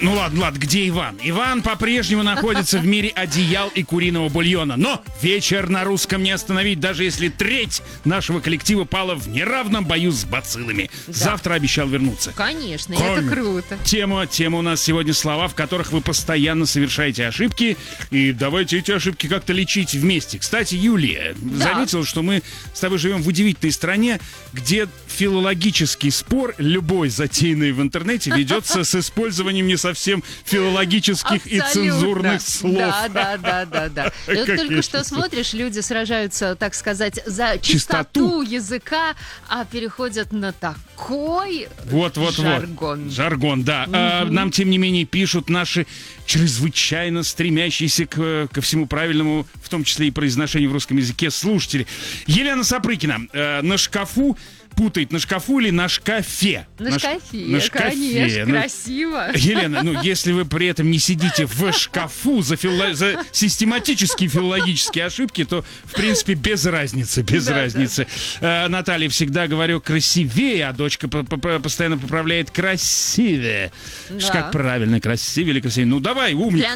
Ну ладно, где Иван? Иван по-прежнему находится в мире одеял и куриного бульона. Но вечер на русском не остановить, даже если треть нашего коллектива пала в неравном бою с бациллами. Да. Завтра обещал вернуться. Конечно, это круто. Тема у нас сегодня слова, в которых вы постоянно совершаете ошибки. И давайте эти ошибки как-то лечить вместе. Кстати, Юлия заметила, что мы с тобой живем в удивительной стране, где филологический спор, любой затеянный в интернете, ведется с использованием не совсем филологических и цензурных слов. Да. И вот только что смотришь, люди сражаются, так сказать, за чистоту языка, а переходят на такой жаргон. Жаргон, да. Нам, тем не менее, пишут наши чрезвычайно стремящиеся ко всему правильному, в том числе и произношению в русском языке, слушатели. Елена Сапрыкина, на шкафу путает, на шкафу или на шкафе? На шкафе, конечно, красиво. Елена, если вы при этом не сидите в шкафу за систематические филологические ошибки, то, в принципе, без разницы. Наталья, всегда говорю красивее, а дочка постоянно поправляет красивее. Как правильно, красивее или красивее? Ну, давай, умник.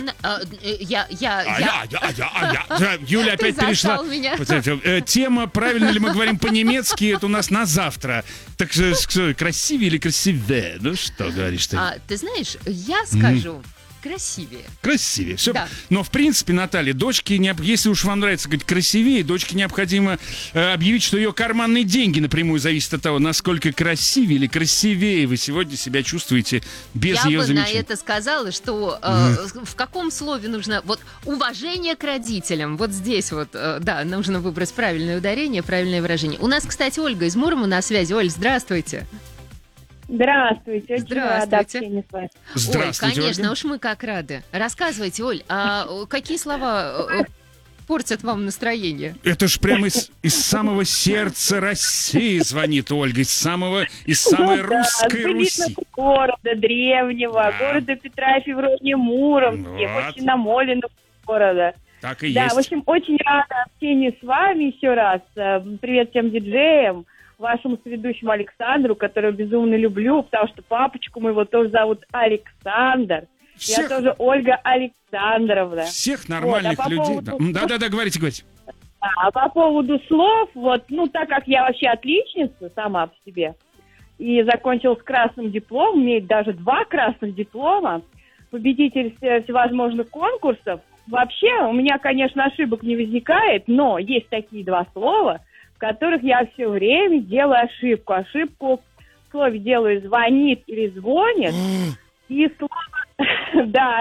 Юля опять перешла. Тема, правильно ли мы говорим по-немецки, это у нас на завтра. Так красивее или красивее? Ну, что говоришь ты? Ты знаешь, я скажу... Красивее, все. Да. Но, в принципе, Наталья, дочке, если уж вам нравится говорить красивее, дочке необходимо объявить, что ее карманные деньги напрямую зависят от того, насколько красивее или красивее вы сегодня себя чувствуете без ее замечаний. Я бы на это сказала, что в каком слове нужно... Вот уважение к родителям. Вот здесь нужно выбрать правильное ударение, правильное выражение. У нас, кстати, Ольга из Мурома на связи. Оль, здравствуйте. Здравствуйте. Здравствуйте. Здравствуйте, Ой, конечно, Ольга. уж мы как рады. Рассказывайте, Оль, а какие слова портят вам настроение? Это ж прямо из самого сердца России звонит Ольга, из самой русской Руси. Города древнего, города Петра Февронии Муромских, очень намоленного города. Так и есть. Да, в общем, очень рада общению с вами еще раз. Привет всем диджеям. Вашему соведущему Александру, которого безумно люблю, потому что папочку моего тоже зовут Александр. Я тоже Ольга Александровна. Всех нормальных людей. Да, говорите. А по поводу слов, так как я вообще отличница сама по себе, и закончила с красным дипломом, имеет даже 2 красных диплома, победитель всевозможных конкурсов, вообще у меня, конечно, ошибок не возникает, но есть такие 2 слова, в которых я все время делаю ошибку. Ошибку в слове делаю «звонит» или «звонит». И слово... Да.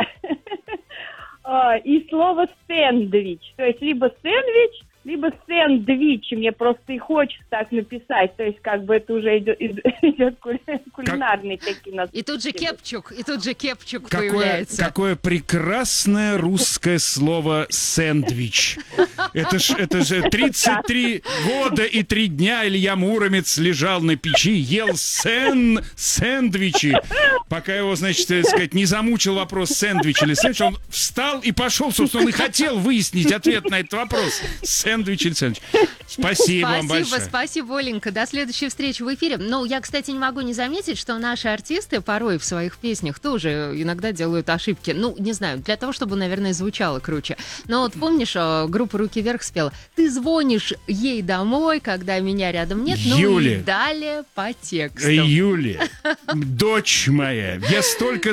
И слово «сэндвич». То есть либо сэндвич, либо сэндвич. Мне просто и хочется так написать. То есть как бы это уже идет кулинарный такие нас. И тут же кепчук появляется. Какое прекрасное русское слово «сэндвич». Это же 33 года и 3 дня Илья Муромец лежал на печи, ел сэндвичи. Пока его, не замучил вопрос сэндвич или сэндвич, он встал и пошел, собственно, он и хотел выяснить ответ на этот вопрос. Сэндвич или сэндвич. Спасибо вам большое. Спасибо, Оленька. До следующей встречи в эфире. Я, кстати, не могу не заметить, что наши артисты порой в своих песнях тоже иногда делают ошибки. Не знаю, для того, чтобы, наверное, звучало круче. Но вот помнишь, группа «Руки вверх» спела «Ты звонишь ей домой, когда меня рядом нет». Юлия. И далее по тексту. Юлия, дочь моя, я столько